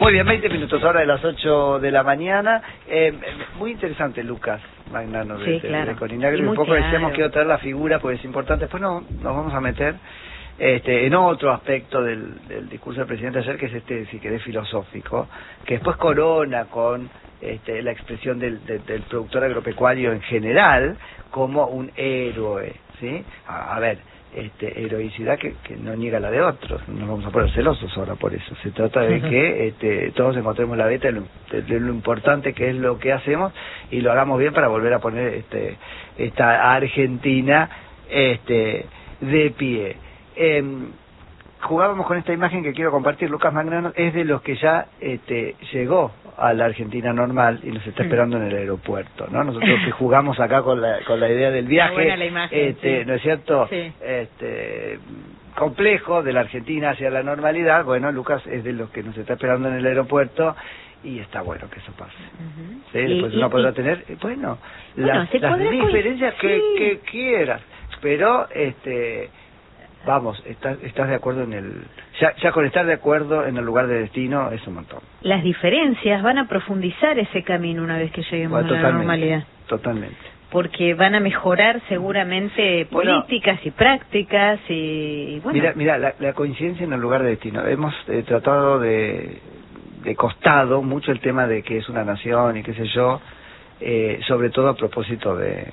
Muy bien, 20 minutos, ahora de las 8 de la mañana. Muy interesante, Lucas Magnano, de Coninagro. Un poco decíamos que quiero traer la figura porque es importante. Después nos vamos a meter en otro aspecto del discurso del presidente ayer, que es si querés, filosófico, que después corona con la expresión del productor agropecuario en general como un héroe, ¿sí? A ver, heroicidad que no niega la de otros. No nos vamos a poner celosos ahora por eso. Se trata de que todos encontremos la beta de lo importante que es lo que hacemos y lo hagamos bien para volver a poner esta Argentina de pie. Jugábamos con esta imagen que quiero compartir. Lucas Magnano es de los que ya llegó a la Argentina normal y nos está esperando en el aeropuerto, ¿no? Nosotros que jugamos acá con la idea del viaje, buena la imagen, sí. ¿No es cierto? Sí. Complejo de la Argentina hacia la normalidad. Bueno, Lucas es de los que nos está esperando en el aeropuerto y está bueno que eso pase. ¿Sí? Después uno podrá tener, las diferencias que quieras, pero vamos, estás de acuerdo ya con estar de acuerdo en el lugar de destino es un montón. Las diferencias van a profundizar ese camino una vez que lleguemos a la normalidad. Totalmente. Porque van a mejorar seguramente políticas y prácticas y bueno. Mira, la coincidencia en el lugar de destino. Hemos tratado de costado mucho el tema de que es una nación y qué sé yo, sobre todo a propósito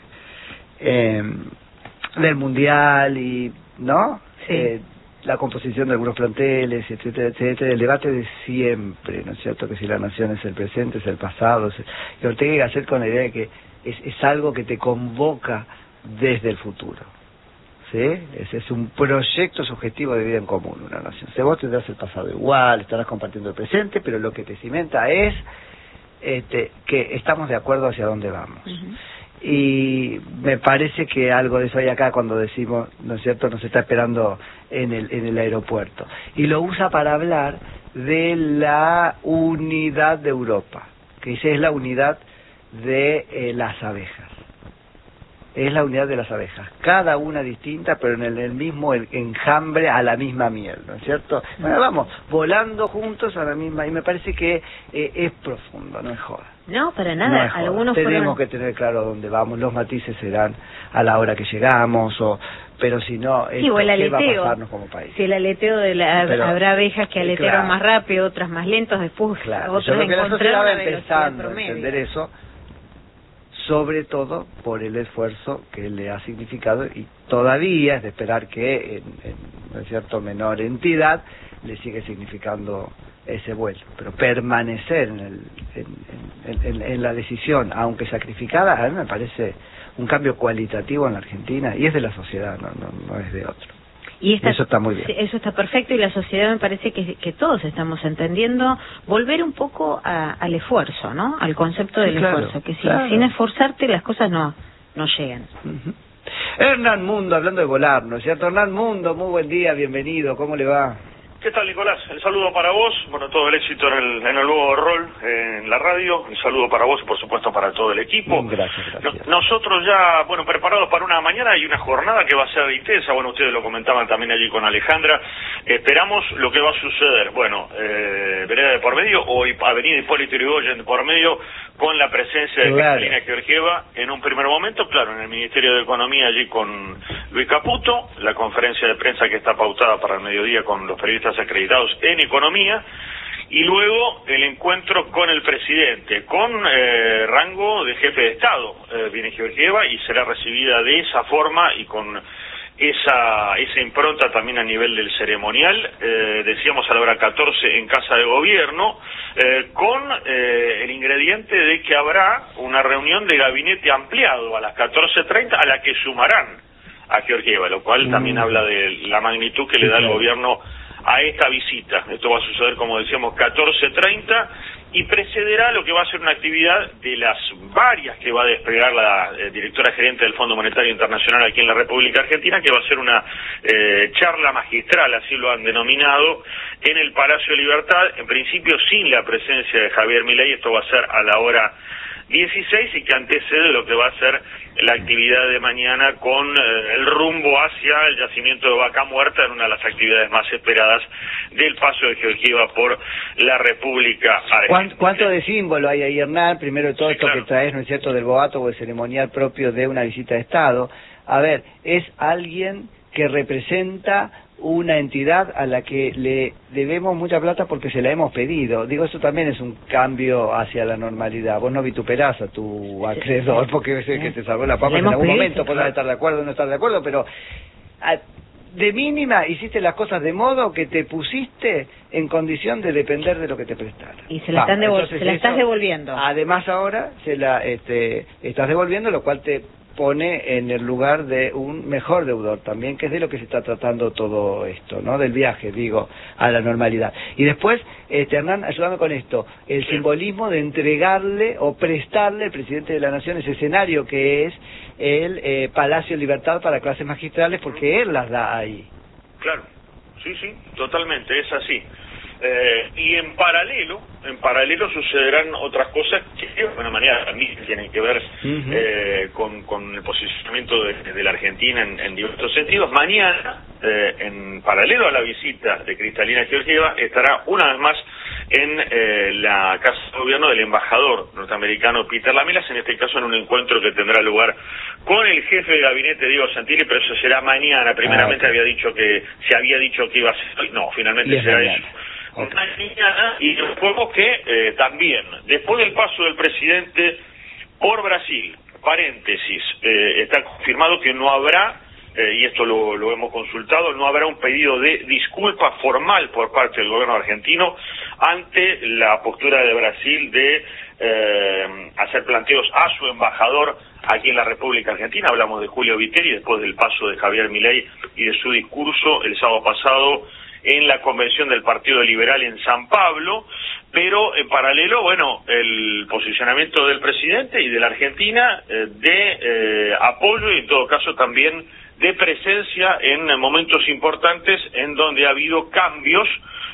del mundial y ¿no? Sí. La composición de algunos planteles, etcétera, etcétera, el debate de siempre, ¿no es cierto? Que si la nación es el presente, es el pasado, y Ortega y Gasset con la idea de que es algo que te convoca desde el futuro, ¿sí? Ese es un proyecto subjetivo de vida en común, una nación. Si vos tendrás el pasado igual, estarás compartiendo el presente, pero lo que te cimenta es que estamos de acuerdo hacia dónde vamos. Y me parece que algo de eso hay acá cuando decimos, ¿no es cierto?, nos está esperando en el aeropuerto. Y lo usa para hablar de la unidad de Europa, que esa es la unidad de las abejas. Es la unidad de las abejas, cada una distinta, pero en el mismo enjambre a la misma miel, ¿no es cierto? Bueno, vamos, volando juntos a la misma, y me parece que es profundo, no es joda. No, para nada. No Algunos tenemos que tener claro dónde vamos, los matices serán a la hora que llegamos, pero si no, sí, o el aleteo, ¿qué va a pasarnos como país? Si el aleteo habrá abejas que aletearon más rápido, otras más lentos, después otros yo creo que la sociedad va velocidad empezando a promedio. entender eso, sobre todo por el esfuerzo que le ha significado, y todavía es de esperar que en cierto menor entidad le sigue significando ese vuelo, pero permanecer en la decisión, aunque sacrificada, a mí me parece un cambio cualitativo en la Argentina, y es de la sociedad, no es de otro. Y eso está muy bien. Eso está perfecto, y la sociedad me parece que todos estamos entendiendo volver un poco al esfuerzo, ¿no? Al concepto del esfuerzo, que sin esforzarte las cosas no llegan. Hernán Mundo, hablando de volar, ¿no es cierto? Hernán Mundo, muy buen día, bienvenido, ¿cómo le va? ¿Qué tal, Nicolás? El saludo para vos, todo el éxito en el nuevo rol en la radio, el saludo para vos y por supuesto para todo el equipo. Gracias. Nosotros ya, preparados para una mañana y una jornada que va a ser intensa, ustedes lo comentaban también allí con Alejandra, esperamos lo que va a suceder, Vereda de por medio o Avenida Hipólito Yrigoyen de por medio, con la presencia de Cristalina Georgieva en un primer momento, en el Ministerio de Economía allí con Luis Caputo, la conferencia de prensa que está pautada para el mediodía con los periodistas acreditados en economía, y luego el encuentro con el presidente, con rango de jefe de Estado, viene Georgieva y será recibida de esa forma y con esa impronta también a nivel del ceremonial, decíamos a la hora 14 en Casa de Gobierno, con el ingrediente de que habrá una reunión de gabinete ampliado a las 14:30 a la que sumarán a Georgieva, lo cual también habla de la magnitud que le da el gobierno a esta visita. Esto va a suceder, como decíamos, 14:30, y precederá lo que va a ser una actividad de las varias que va a desplegar la directora gerente del Fondo Monetario Internacional aquí en la República Argentina, que va a ser una charla magistral, así lo han denominado, en el Palacio de Libertad, en principio sin la presencia de Javier Milei. Esto va a ser a la hora 16 y que antecede lo que va a ser la actividad de mañana con el rumbo hacia el yacimiento de Vaca Muerta, en una de las actividades más esperadas del paso de Georgieva por la República Argentina. ¿Cuánto de símbolo hay ahí, Hernán? Primero de todo, sí, esto claro, que traes, ¿no es cierto?, del boato o el ceremonial propio de una visita de Estado. A ver, es alguien que representa una entidad a la que le debemos mucha plata porque se la hemos pedido. Digo, eso también es un cambio hacia la normalidad. Vos no vituperás a tu acreedor porque es el que te salvó la papa en algún momento, podrás estar de acuerdo o no estar de acuerdo, pero de mínima hiciste las cosas de modo que te pusiste en condición de depender de lo que te prestaron. Y se la, estás devolviendo. Además ahora se la estás devolviendo, lo cual te pone en el lugar de un mejor deudor también, que es de lo que se está tratando todo esto, ¿no? Del viaje, digo, a la normalidad. Y después, Hernán, ayúdame con esto, el simbolismo de entregarle o prestarle al presidente de la Nación ese escenario que es el Palacio de Libertad para clases magistrales, porque él las da ahí. Claro, sí, totalmente, es así. Y en paralelo sucederán otras cosas que de alguna manera también tienen que ver con el posicionamiento de la Argentina en diversos sentidos. Mañana, en paralelo a la visita de Kristalina Georgieva, estará una vez más en la Casa de Gobierno del embajador norteamericano Peter Lamelas, en este caso en un encuentro que tendrá lugar con el jefe de gabinete Diego Santilli, pero eso será mañana. Primeramente se había dicho que iba a ser hoy, no, finalmente será eso. Mañana, y recuerdo que también, después del paso del presidente por Brasil, paréntesis, está confirmado que no habrá, y esto lo hemos consultado, no habrá un pedido de disculpa formal por parte del gobierno argentino ante la postura de Brasil de hacer planteos a su embajador aquí en la República Argentina. Hablamos de Julio Viteri, después del paso de Javier Milei y de su discurso el sábado pasado en la convención del Partido Liberal en San Pablo, pero en paralelo, bueno, el posicionamiento del presidente y de la Argentina de apoyo y en todo caso también de presencia en momentos importantes en donde ha habido cambios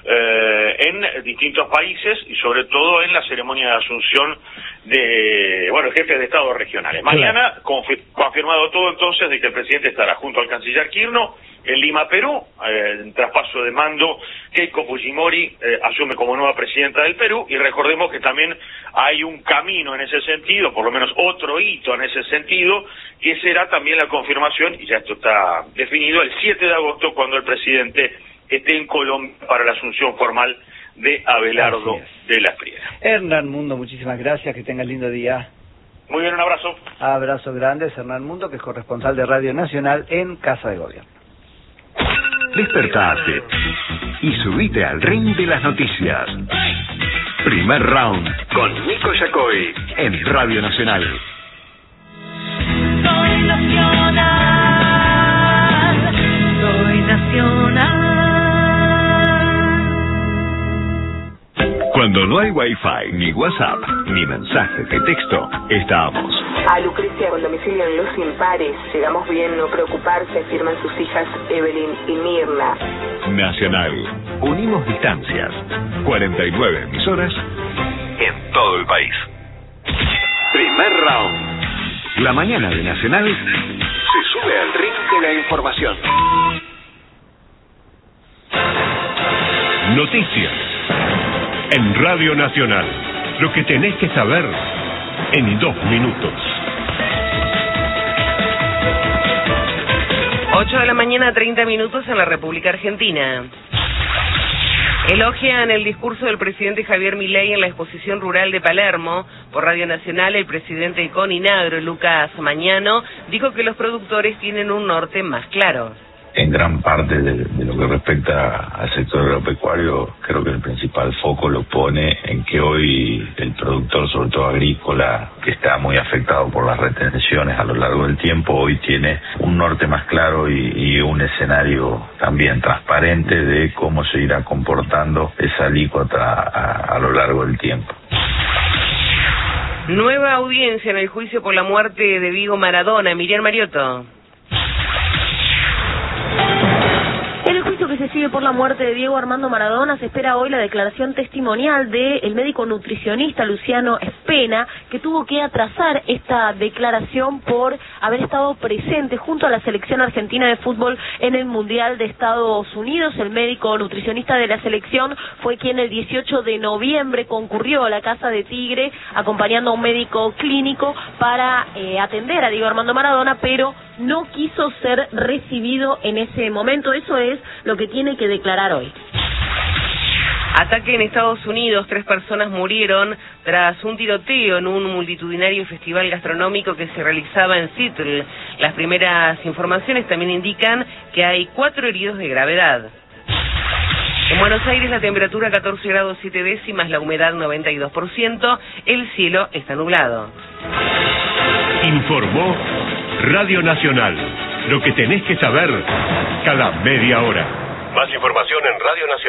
en distintos países y sobre todo en la ceremonia de asunción de, jefes de Estado regionales. Mañana confirmado todo entonces de que el presidente estará junto al canciller Kirchner en Lima, Perú, en traspaso de mando. Keiko Fujimori asume como nueva presidenta del Perú, y recordemos que también hay un camino en ese sentido, por lo menos otro hito en ese sentido, que será también la confirmación, y ya esto está definido, el 7 de agosto, cuando el presidente esté en Colombia para la asunción formal de Abelardo de la Espriella. Hernán Mundo, muchísimas gracias, que tengas lindo día. Muy bien, un abrazo. Abrazo grande, es Hernán Mundo, que es corresponsal de Radio Nacional en Casa de Gobierno. Despertate y subite al ring de las noticias. Primer round con Nico Yacoy en Radio Nacional. Soy nacional, soy nacional. Cuando no hay Wi-Fi, ni WhatsApp, ni mensajes de texto, estamos. A Lucrecia con domicilio en Los Impares. Llegamos bien, no preocuparse, afirman sus hijas Evelyn y Mirna. Nacional. Unimos distancias. 49 emisoras en todo el país. Primer round. La mañana de Nacional se sube al ring de la información. Noticias. En Radio Nacional. Lo que tenés que saber en 2 minutos. 8 de la mañana, 30 minutos en la República Argentina. Elogian el discurso del presidente Javier Milei en la exposición rural de Palermo. Por Radio Nacional, el presidente de Coninagro, Lucas Mañano, dijo que los productores tienen un norte más claro. En gran parte de lo que respecta al sector agropecuario, creo que el principal foco lo pone en que hoy el productor, sobre todo agrícola, que está muy afectado por las retenciones a lo largo del tiempo, hoy tiene un norte más claro y un escenario también transparente de cómo se irá comportando esa alícuota a lo largo del tiempo. Nueva audiencia en el juicio por la muerte de Diego Maradona. Miriam Mariotto. En el juicio que se sigue por la muerte de Diego Armando Maradona se espera hoy la declaración testimonial del médico nutricionista Luciano Spena, que tuvo que atrasar esta declaración por haber estado presente junto a la selección argentina de fútbol en el Mundial de Estados Unidos. El médico nutricionista de la selección fue quien el 18 de noviembre concurrió a la Casa de Tigre acompañando a un médico clínico para atender a Diego Armando Maradona, pero no quiso ser recibido en ese momento. Eso es lo que tiene que declarar hoy. Ataque en Estados Unidos. 3 personas murieron tras un tiroteo en un multitudinario festival gastronómico que se realizaba en Seattle. Las primeras informaciones también indican que hay 4 heridos de gravedad. En Buenos Aires la temperatura 14 grados 7 décimas, la humedad 92%, el cielo está nublado. Informó Radio Nacional. Lo que tenés que saber cada media hora. Más información en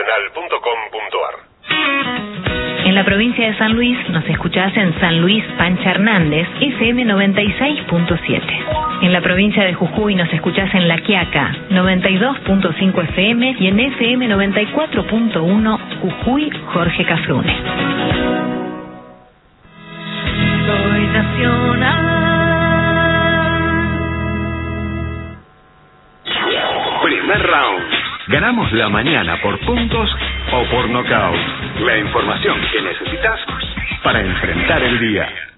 radionacional.com.ar. En la provincia de San Luis nos escuchás en San Luis Pancha Hernández, FM 96.7. En la provincia de Jujuy nos escuchás en La Quiaca, 92.5 FM y en FM 94.1 Jujuy Jorge Cafrune. Soy nacional. Primer round. Ganamos la mañana por puntos o por nocaut. La información que necesitas para enfrentar el día.